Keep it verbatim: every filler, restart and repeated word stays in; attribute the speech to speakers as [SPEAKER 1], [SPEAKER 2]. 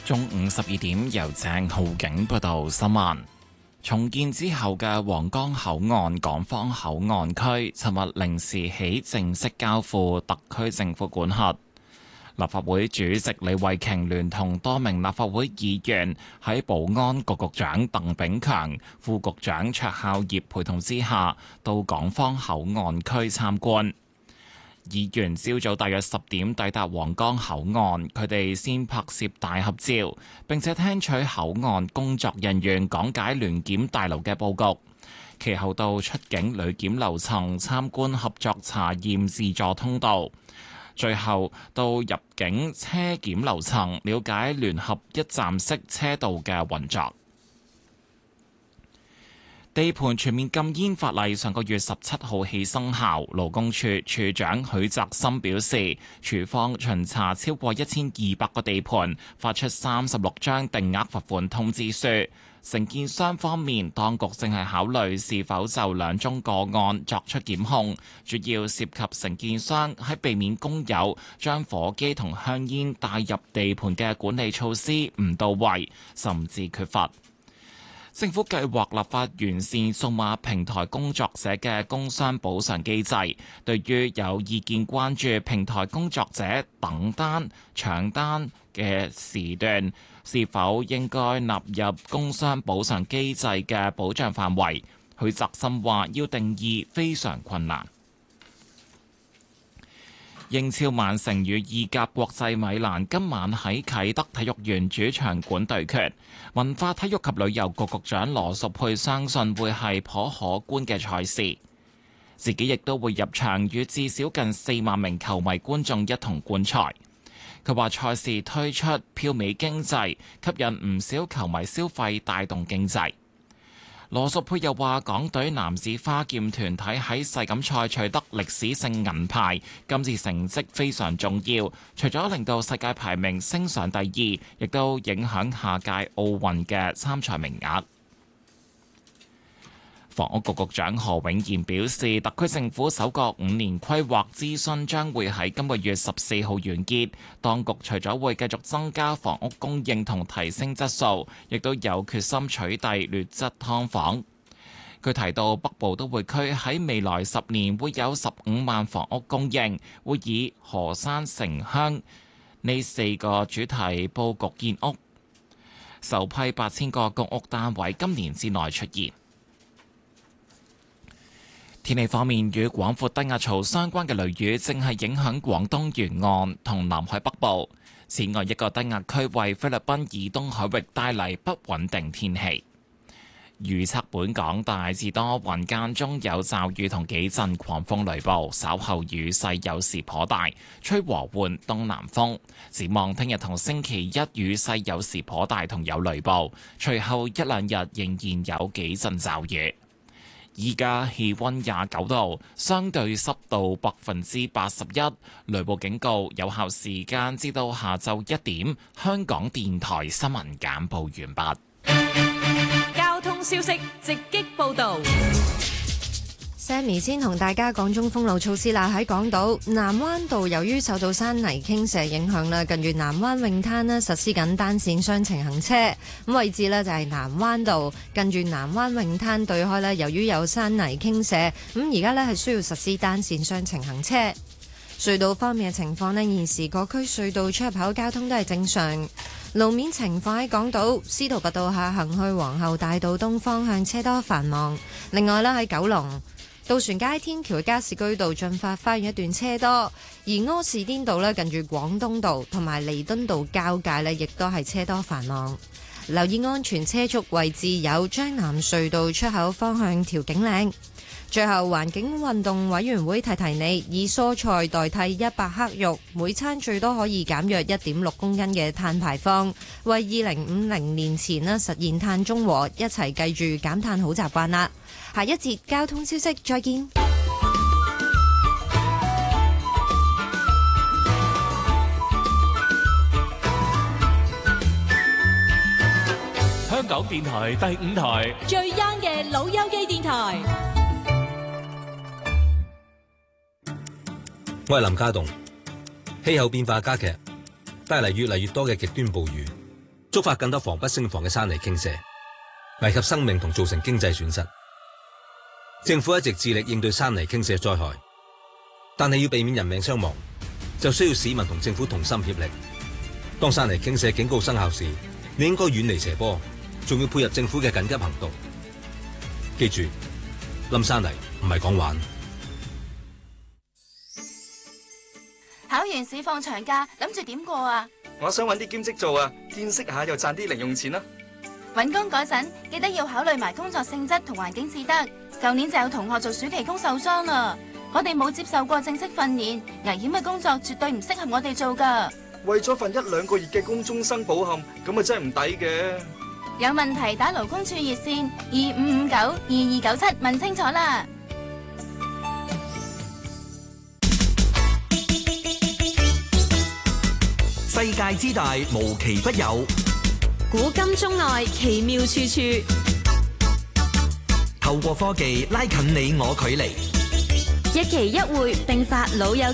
[SPEAKER 1] 中午十二點，由鄭浩景報道新聞。重建之後嘅皇崗口岸港方口岸區，尋日零時起正式交付特區政府管轄。立法會主席李慧瓊聯同多名立法會議員喺保安局局長鄧炳強、副局長卓孝業陪同之下，到港方口岸區參觀。議員朝早大約十點抵達皇崗口岸，佢哋先拍攝大合照，並且聽取口岸工作人員講解聯檢大樓嘅佈局。其後到出境旅檢樓層參觀合作查驗自助通道。最後到入境車檢樓層，了解聯合一站式車道嘅運作。地盤全面禁煙法例上個月十七號起生效。勞工處處長許澤森表示，處方巡查超過一千二百個地盤，發出三十六張定額罰款通知書。承建商方面，當局正係考慮是否就兩宗個案作出檢控，主要涉及承建商喺避免工友將火機同香煙帶入地盤嘅管理措施唔到位，甚至缺乏。政府計劃立法完善數碼平台工作者嘅工傷補償機制。對於有意見關注平台工作者等單、搶單嘅時段是否應該納入工傷補償機制嘅保障範圍，許澤森話要定義非常困難。英超曼城與意甲國際米蘭今晚喺啟德體育園主場館對決。文化體育及旅遊局局長羅淑佩相信會係頗可觀嘅賽事，自己亦都會入場與至少近四萬名球迷觀眾一同觀賽。佢話賽事推出票尾經濟，吸引唔少球迷消費，帶動經濟。羅淑佩又話，港隊男子花劍團體喺世錦賽取得歷史性銀牌，今次成績非常重要，除咗令到世界排名升上第二，亦都影響下屆奧運嘅參賽名額。房屋局局長何永賢表示，特區政府首個五年規劃諮詢將會喺今個月十四號完結。當局除咗會繼續增加房屋供應同提升質素，亦都有決心取締劣質劏房。佢提到北部都會區喺未來十年會有十五萬房屋供應，會以河山城鄉呢四個主題佈局建屋，首批八千個公屋單位今年之內出現。天氣方面，與廣闊低壓槽相關嘅雷雨正係影響廣東沿岸同南海北部。此外，一個低壓區為菲律賓以東海域帶嚟不穩定天氣。預測本港大致多雲，間中有驟雨同幾陣狂風雷暴，稍後雨勢有時頗大，吹和緩東南風。展望聽日同星期一雨勢有時頗大同有雷暴，隨後一兩日仍然有幾陣驟雨。依家氣溫廿九度，相對濕度百分之八十一，雷暴警告有效時間至到下晝一點。香港電台新聞簡報完畢。
[SPEAKER 2] 交通消息直擊報導。
[SPEAKER 3] Sammy 先同大家講中封路措施啦。喺港島南灣道，由於受到山泥傾瀉影響啦，近住南灣泳灘呢實施緊單線雙程行車。咁位置呢就係南灣道近住南灣泳灘對開呢，由於有山泥傾瀉，咁而家呢係需要實施單線雙程行車。隧道方面嘅情況呢，現時各區隧道出入口交通都係正常。路面情況喺港島司徒拔道下行去皇后大道東方向車多繁忙。另外呢，喺九龍渡船街天橋加士居道進發花園一段車多，而柯士甸道咧近住廣東道同埋彌敦道交界咧，亦都係車多繁忙。留意安全車速位置有將南隧道出口方向調景嶺。最後，環境運動委員會提提你，以蔬菜代替一百克肉，每餐最多可以減約一點六公斤嘅碳排放，為二零五零年前呢實現碳中和，一齊記住減碳好習慣啦！下一節交通消息，再見。
[SPEAKER 4] 香港電台第五台
[SPEAKER 2] 最 young 嘅老友記電台。
[SPEAKER 5] 我係林家棟。氣候變化加劇，帶嚟越嚟越多嘅極端暴雨。 觸發更多防不勝防嘅山泥傾瀉，危及生命同造成經濟損失。政府一直致力應對山泥傾瀉災害，但係要避免人命傷亡，就需要市民同政府同心協力。當山泥傾瀉警告生效時，你應該遠離斜坡，仲要配合政府嘅緊急行動。記住，冧山泥唔係講玩。
[SPEAKER 6] 考完試放長假，諗住點過啊？
[SPEAKER 7] 我想搵啲兼職做啊，見識下又賺啲零用錢啦。
[SPEAKER 6] 搵工嗰陣記得要考慮埋工作性質同環境至得。舊年就有同學做暑期工受傷啦。我哋冇接受過正式訓練，危險嘅工作絕對唔適合我哋做噶。
[SPEAKER 7] 為咗份一兩個月嘅工終生保險，咁啊真係唔抵嘅。
[SPEAKER 6] 有問題打勞工處熱線二五五九二二九七問清楚啦。
[SPEAKER 8] 世界之大無奇不有，
[SPEAKER 2] 古今中外奇妙處處。
[SPEAKER 8] 透過科技拉近你我距離，
[SPEAKER 2] 一期一會並發老友